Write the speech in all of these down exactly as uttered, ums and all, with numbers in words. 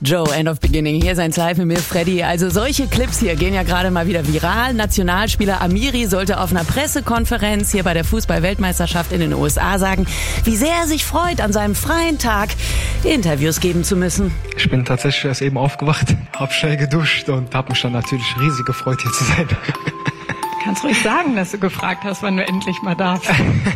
Joe, End of Beginning. Hier ist ein Live mit mir, Freddy. Also solche Clips hier gehen ja gerade mal wieder viral. Nationalspieler Amiri sollte auf einer Pressekonferenz hier bei der Fußball-Weltmeisterschaft in den U S A sagen, wie sehr er sich freut, an seinem freien Tag Interviews geben zu müssen. Ich bin tatsächlich erst eben aufgewacht, hab schnell geduscht und hab mich dann natürlich riesig gefreut, hier zu sein. Kannst ruhig sagen, dass du gefragt hast, wann du endlich mal darfst.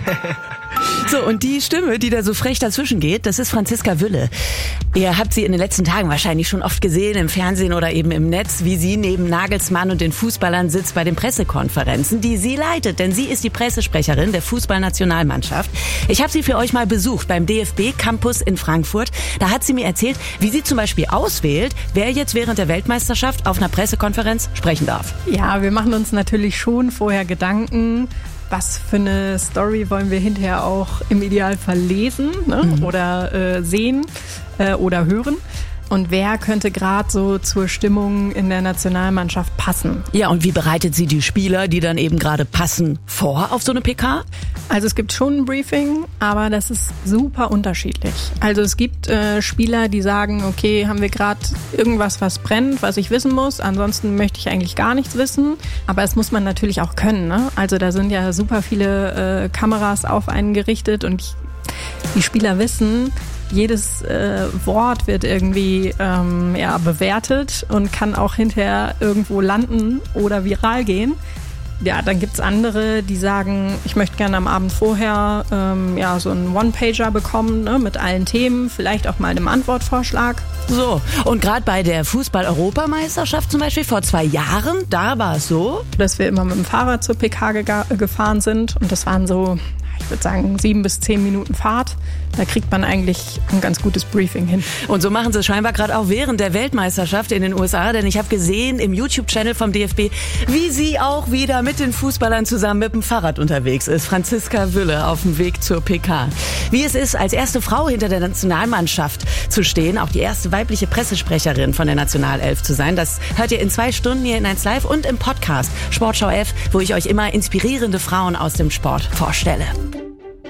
So, und die Stimme, die da so frech dazwischen geht, das ist Franziska Wülle. Ihr habt sie in den letzten Tagen wahrscheinlich schon oft gesehen, im Fernsehen oder eben im Netz, wie sie neben Nagelsmann und den Fußballern sitzt bei den Pressekonferenzen, die sie leitet. Denn sie ist die Pressesprecherin der Fußballnationalmannschaft. Ich habe sie für euch mal besucht beim D F B-Campus in Frankfurt. Da hat sie mir erzählt, wie sie zum Beispiel auswählt, wer jetzt während der Weltmeisterschaft auf einer Pressekonferenz sprechen darf. Ja, wir machen uns natürlich schon vorher Gedanken, was für eine Story wollen wir hinterher auch im Idealfall lesen, ne? mhm. oder äh, sehen äh, oder hören. Und wer könnte gerade so zur Stimmung in der Nationalmannschaft passen? Ja, und wie bereitet sie die Spieler, die dann eben gerade passen, vor auf so eine P K? Also es gibt schon ein Briefing, aber das ist super unterschiedlich. Also es gibt äh, Spieler, die sagen, okay, haben wir gerade irgendwas, was brennt, was ich wissen muss. Ansonsten möchte ich eigentlich gar nichts wissen. Aber das muss man natürlich auch können, ne? Also da sind ja super viele äh, Kameras auf einen gerichtet und ich, die Spieler wissen, jedes äh, Wort wird irgendwie ähm, ja, bewertet und kann auch hinterher irgendwo landen oder viral gehen. Ja, dann gibt's andere, die sagen, ich möchte gerne am Abend vorher ähm, ja, so einen One-Pager bekommen, ne, mit allen Themen, vielleicht auch mal einem Antwortvorschlag. So, und gerade bei der Fußball-Europameisterschaft zum Beispiel vor zwei Jahren, da war es so, dass wir immer mit dem Fahrrad zur P K ge- gefahren sind und das waren so, ich würde sagen, sieben bis zehn Minuten Fahrt. Da kriegt man eigentlich ein ganz gutes Briefing hin. Und so machen sie es scheinbar gerade auch während der Weltmeisterschaft in den U S A. Denn ich habe gesehen im YouTube-Channel vom D F B, wie sie auch wieder mit den Fußballern zusammen mit dem Fahrrad unterwegs ist. Franziska Wülle auf dem Weg zur P K. Wie es ist, als erste Frau hinter der Nationalmannschaft zu stehen, auch die erste weibliche Pressesprecherin von der Nationalelf zu sein, das hört ihr in zwei Stunden hier in eins Live und im Podcast Sportschau F, wo ich euch immer inspirierende Frauen aus dem Sport vorstelle.